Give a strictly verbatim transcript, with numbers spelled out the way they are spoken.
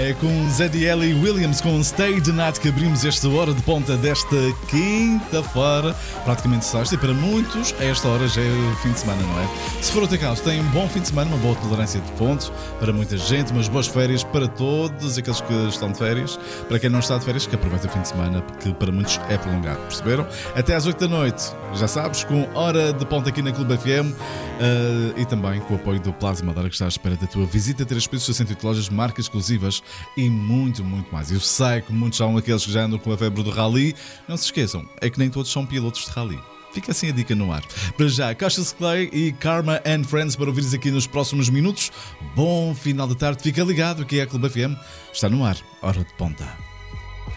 É com Zediel e Williams com Stay the Night que abrimos esta hora de ponta desta quinta-feira, praticamente sexta, e para muitos a esta hora já é o fim de semana, não é? Se for o teu caso, tem um bom fim de semana, uma boa tolerância de pontos para muita gente, umas boas férias para todos aqueles que estão de férias. Para quem não está de férias, que aproveita o fim de semana, porque para muitos é prolongado, perceberam? Até às oito da noite, já sabes, com hora de ponta aqui na Clube F M, uh, e também com o apoio do Plaza Madeira, que está à espera da tua visita, três pisos, sessenta e oito lojas, marcas exclusivas e muito, muito mais. Eu sei que muitos são aqueles que já andam com a febre do rally. Não se esqueçam, é que nem todos são pilotos de rally. Fica assim a dica no ar. Para já, Cautious Clay e Karma and Friends para ouvires aqui nos próximos minutos. Bom final de tarde, fica ligado, aqui é a Clube F M. Está no ar, hora de ponta.